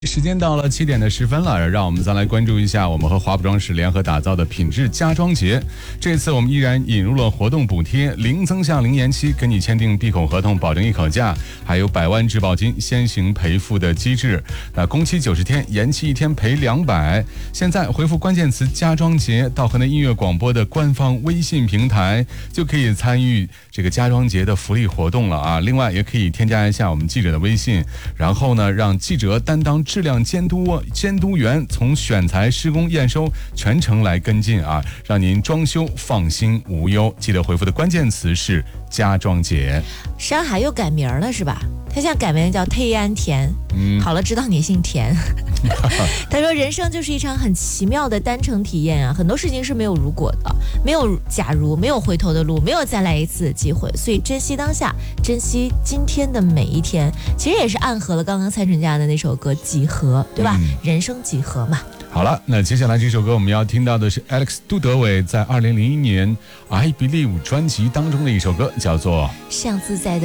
时间到了7点的10分了，让我们再来关注一下我们和华普装饰联合打造的品质家装节。这次我们依然引入了活动补贴，零增项零延期，跟你签订闭口合同，保证一口价，还有100万质保金先行赔付的机制。那工期90天，延期1天赔200。现在回复关键词家装节到河南音乐广播的官方微信平台，就可以参与这个家装节的福利活动了啊！另外也可以添加一下我们记者的微信，然后呢，让记者担当质量监督员，从选材、施工、验收全程来跟进啊，让您装修放心无忧。记得回复的关键词是家装节。 山海又改名了是吧？他现在改名叫忒安田。好了，知道你姓田。他说人生就是一场很奇妙的单程体验啊，很多事情是没有如果的，没有假如，没有回头的路，没有再来一次的机会，所以珍惜当下，珍惜今天的每一天，其实也是暗合了刚刚蔡淳佳的那首歌几何，对吧？人生几何嘛。 好了，那接下来这首歌我们要听到的是 Alex 杜德伟在2001年 I Believe 专辑当中的一首歌，叫做像自在的